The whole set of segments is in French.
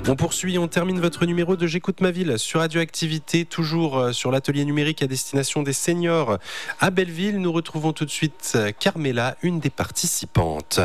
On poursuit, on termine votre numéro de J'écoute ma ville sur Radioactivité, toujours sur l'atelier numérique à destination des seniors à Belleville. Nous retrouvons tout de suite Carmela, une des participantes.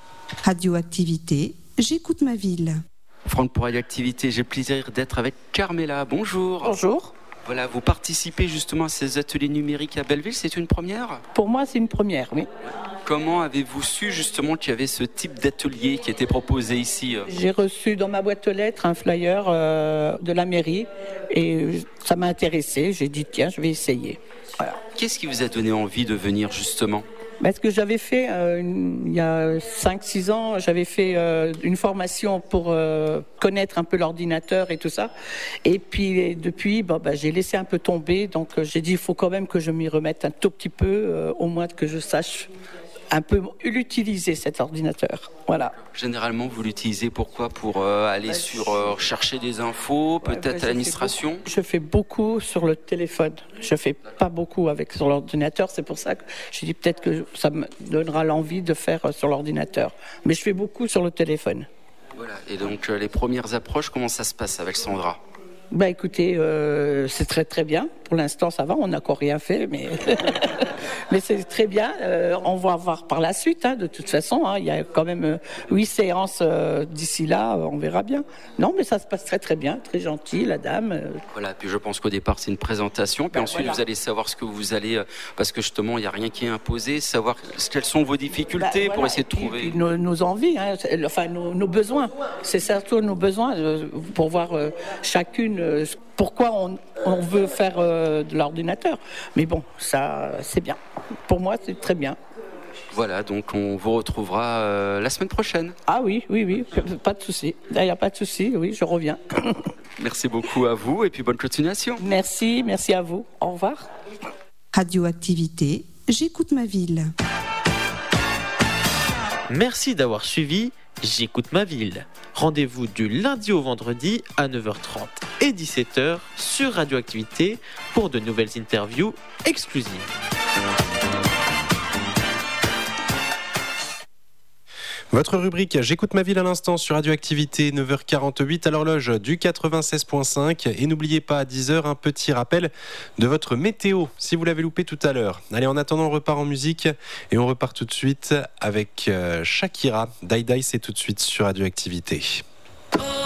Radioactivité, J'écoute ma ville. Franck pour Radioactivité, j'ai le plaisir d'être avec Carmela. Bonjour. Bonjour. Voilà, vous participez justement à ces ateliers numériques à Belleville, c'est une première ? Pour moi, c'est une première, oui. Comment avez-vous su justement qu'il y avait ce type d'atelier qui était proposé ici ? J'ai reçu dans ma boîte aux lettres un flyer de la mairie et ça m'a intéressé. J'ai dit tiens, je vais essayer. Voilà. Qu'est-ce qui vous a donné envie de venir justement ? Parce que j'avais fait, il y a 5-6 ans, j'avais fait une formation pour connaître un peu l'ordinateur et tout ça. Et puis depuis, j'ai laissé un peu tomber. Donc j'ai dit, il faut quand même que je m'y remette un tout petit peu, au moins que je sache un peu l'utiliser, cet ordinateur. Voilà. Généralement, vous l'utilisez pourquoi ? Pour aller chercher des infos, peut-être à l'administration ? Je fais beaucoup sur le téléphone. Je fais pas beaucoup sur l'ordinateur. C'est pour ça que j'ai dit peut-être que ça me donnera l'envie de faire sur l'ordinateur. Mais je fais beaucoup sur le téléphone. Voilà. Et donc, les premières approches, comment ça se passe avec Sandra ? Écoutez, c'est très très bien. Pour l'instant, ça va. On n'a encore rien fait, mais mais c'est très bien. On va voir par la suite. De toute façon, il y a quand même 8 séances d'ici là. On verra bien. Non, mais ça se passe très très bien. Très gentil, la dame. Voilà. Puis je pense qu'au départ, c'est une présentation. Puis ensuite, vous allez savoir ce que vous allez, parce que justement, il n'y a rien qui est imposé. Savoir quelles sont vos difficultés pour essayer de trouver. Puis nos envies, nos besoins. C'est surtout nos besoins pour voir chacune. Pourquoi on veut faire de l'ordinateur. Mais bon, ça, c'est bien. Pour moi, c'est très bien. Voilà, donc on vous retrouvera la semaine prochaine. Ah oui, pas de souci. Il n'y a pas de souci, oui, je reviens. Merci beaucoup à vous et puis bonne continuation. Merci à vous. Au revoir. Radioactivité, J'écoute ma ville. Merci d'avoir suivi J'écoute ma ville. Rendez-vous du lundi au vendredi à 9h30 et 17h sur Radioactivité pour de nouvelles interviews exclusives. Votre rubrique J'écoute ma ville à l'instant sur Radioactivité, 9h48 à l'horloge du 96.5. Et n'oubliez pas à 10h un petit rappel de votre météo si vous l'avez loupé tout à l'heure. Allez, en attendant, on repart en musique et on repart tout de suite avec Shakira. Die Die, c'est tout de suite sur Radioactivité.